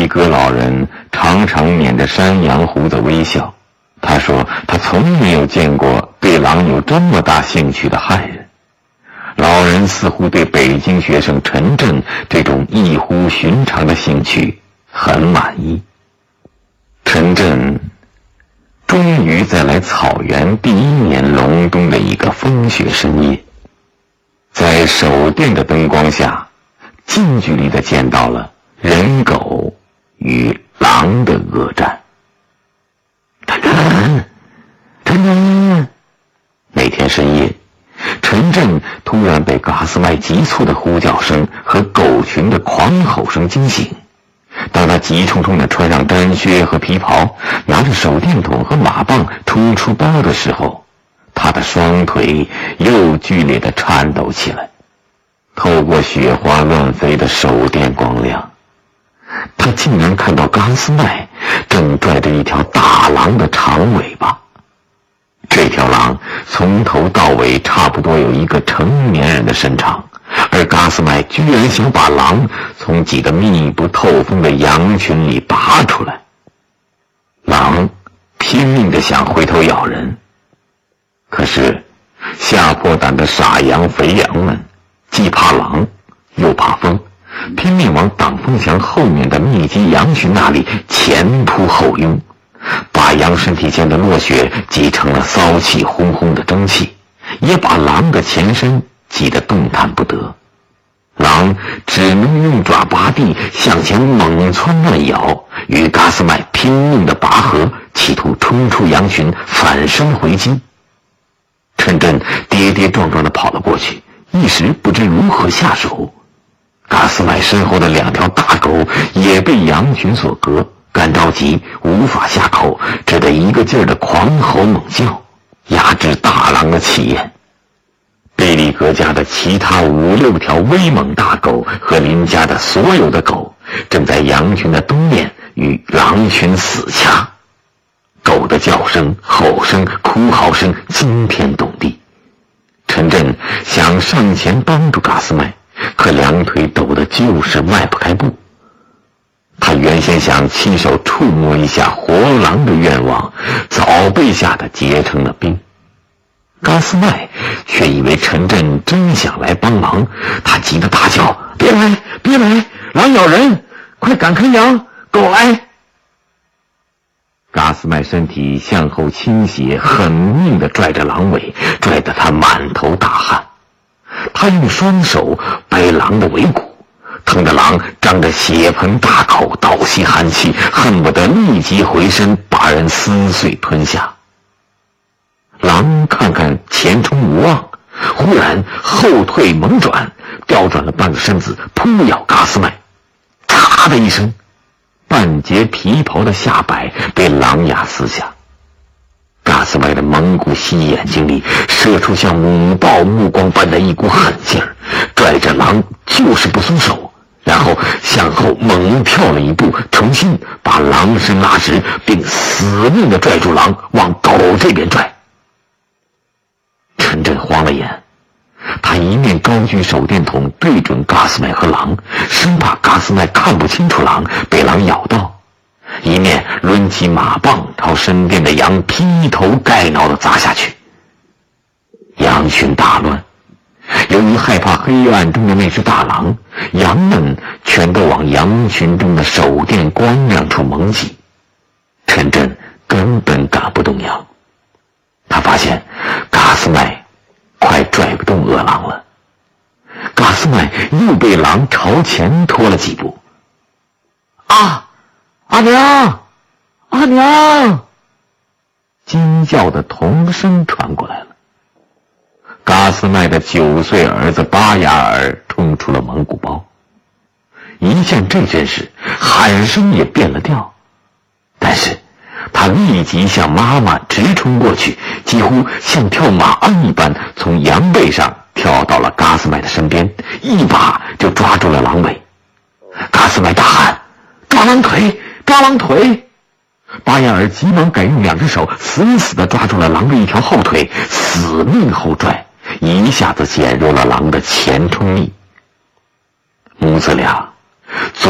利格老人常常捻着山羊胡子微笑，他说他从没有见过对狼有这么大兴趣的汉人。老人似乎对北京学生陈震这种异乎寻常的兴趣很满意。陈震终于在来草原第一年隆冬的一个风雪深夜，在手电的灯光下，近距离地见到了人狗与狼的恶战。陈震！那天深夜，陈震突然被嘎斯麦急促的呼叫声和狗群的狂吼声惊醒。当他急冲冲地穿上毡靴和皮袍，拿着手电筒和马棒冲出包的时候，他的双腿又剧烈地颤抖起来。透过雪花乱飞的手电光亮，他竟然看到嘎斯麦正拽着一条大狼的长尾巴。这条狼从头到尾差不多有一个成年人的身长，而嘎斯麦居然想把狼从挤得密不透风的羊群里拔出来。狼拼命地想回头咬人，可是吓破胆的傻羊肥羊们既怕狼又怕风，拼命往挡风墙后面的密集羊群那里前扑后拥，把羊身体间的落雪挤成了骚气烘烘的蒸汽，也把狼的前身挤得动弹不得。狼只能用爪拔地向前猛窜乱咬，与嘎斯麦拼命的拔河，企图冲出羊群反身回击。陈震跌跌撞撞地跑了过去，一时不知如何下手。嘎斯麦身后的两条大狗也被羊群所隔，干着急无法下口，只得一个劲儿的狂吼猛叫，压制大狼的气焰。贝利格家的其他5、6条威猛大狗和邻家的所有的狗正在羊群的东面与狼群死掐，狗的叫声、吼声、哭嚎声惊天动地。陈震想上前帮助嘎斯麦，可两腿抖得就是迈不开步。他原先想亲手触摸一下活狼的愿望，早被吓得结成了冰。嘎斯麦却以为陈震真想来帮忙，他急得大叫：别来别来，狼咬人，快赶开羊，狗来！嘎斯麦身体向后倾斜，狠命地拽着狼尾，拽得他满头大汗。他用双手掰狼的尾骨，疼得狼张着血盆大口，倒吸寒气，恨不得立即回身把人撕碎吞下。狼看看前冲无望，忽然后退猛转，调转了半个身子，扑咬嘎斯麦。嚓的一声，半截皮袍的下摆被狼牙撕下。嘎斯麦的蒙古犀眼睛里射出像母豹目光般的一股狠劲儿，拽着狼就是不松手，然后向后猛跳了一步，重新把狼身拉直，并死命地拽住狼往狗这边拽。陈震慌了眼，他一面高举手电筒对准嘎斯麦和狼，生怕嘎斯麦看不清楚狼被狼咬到，一面抡起马棒朝身边的羊劈头盖脑地砸下去。羊群大乱，由于害怕黑暗中的那只大狼，羊们全都往羊群中的手电光亮处猛挤。陈震根本赶不动羊，他发现嘎斯麦快拽不动恶狼了。嘎斯麦又被狼朝前拖了几步。阿娘，阿娘！惊叫的童声传过来了。嘎斯麦的9岁儿子巴雅尔冲出了蒙古包，一见这阵势，喊声也变了调，但是他立即向妈妈直冲过去，几乎像跳马鞍一般从羊背上跳到了嘎斯麦的身边，一把就抓住了狼尾。嘎斯麦大喊：抓狼腿，抓狼腿！巴雅尔急忙改用2只手死死地抓住了狼的一条后腿，死命后拽，一下子减弱了狼的前冲力。母子俩左